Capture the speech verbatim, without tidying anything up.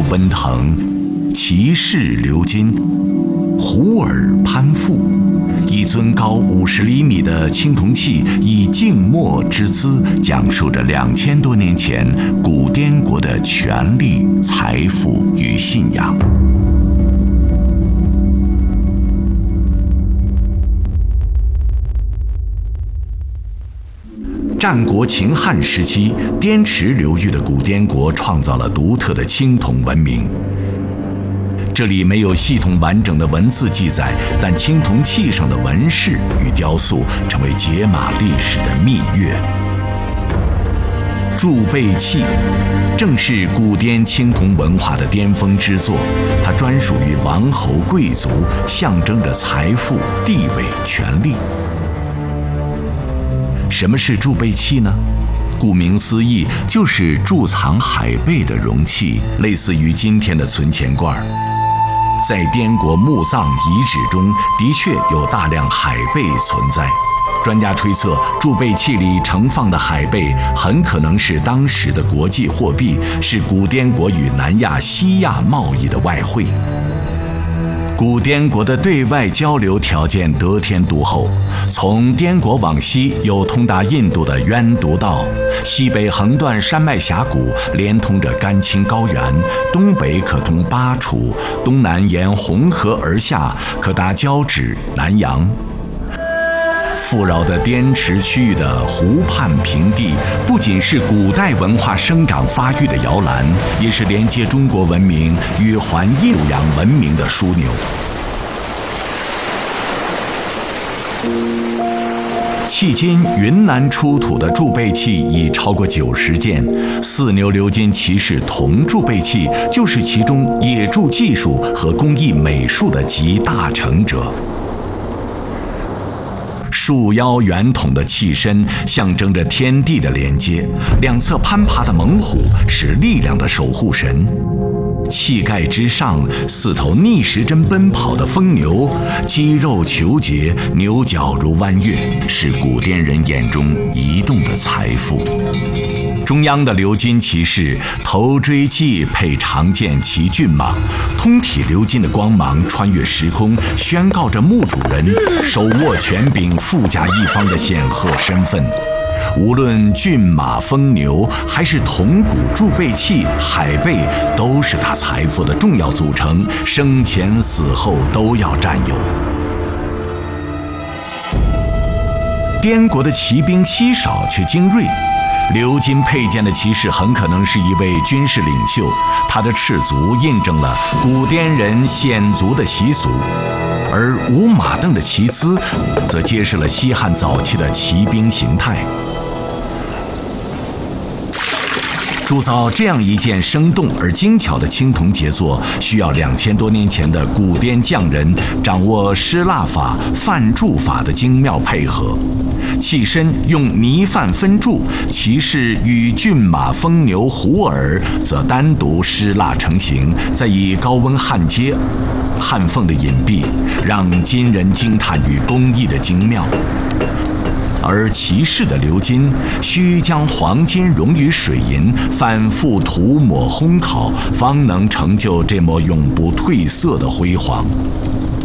奔腾，骑士鎏金，虎耳攀附。一尊高五十厘米的青铜器，以静默之姿，讲述着两千多年前古滇国的权力、财富与信仰。战国秦汉时期，滇池流域的古滇国创造了独特的青铜文明。这里没有系统完整的文字记载，但青铜器上的纹饰与雕塑成为解码历史的秘钥。铸贝器正是古滇青铜文化的巅峰之作，它专属于王侯贵族，象征着财富、地位、权力。什么是贮贝器呢？顾名思义，就是贮藏海贝的容器，类似于今天的存钱罐。在滇国墓葬遗址中，的确有大量海贝存在。专家推测，贮贝器里盛放的海贝很可能是当时的国际货币，是古滇国与南亚、西亚贸易的外汇。古滇国的对外交流条件得天独厚，从滇国往西有通达印度的渊渎道，西北横断山脉峡谷，连通着甘青高原，东北可通巴楚，东南沿红河而下，可达交趾、南洋。富饶的滇池区域的湖畔平地，不仅是古代文化生长发育的摇篮，也是连接中国文明与环印度洋文明的枢纽。迄今云南出土的贮贝器已超过九十件，四牛鎏金骑士铜贮贝器就是其中冶铸技术和工艺美术的集大成者。束腰圆筒的器身象征着天地的连接，两侧攀爬的猛虎是力量的守护神。器盖之上，四头逆时针奔跑的疯牛，肌肉虬结，牛角如弯月，是古滇人眼中移动的财富。中央的鎏金骑士头锥髻配长剑骑骏马，通体鎏金的光芒穿越时空，宣告着墓主人手握权柄、富甲一方的显赫身份。无论骏马、疯牛，还是铜鼓、贮贝器、海贝，都是他财富的重要组成，生前死后都要占有。滇国的骑兵稀少却精锐，鎏金佩剑的骑士很可能是一位军事领袖，他的赤足印证了古滇人显足的习俗，而无马镫的骑姿则揭示了西汉早期的骑兵形态。铸造这样一件生动而精巧的青铜杰作，需要两千多年前的古滇匠人掌握施蜡法、泛铸法的精妙配合。器身用泥泛分铸，骑士与骏马、疯牛、虎耳则单独施蜡成型，再以高温焊接，焊缝的隐蔽让今人惊叹于工艺的精妙。而骑士的鎏金需将黄金溶于水银，反复涂抹烘烤，方能成就这抹永不褪色的辉煌。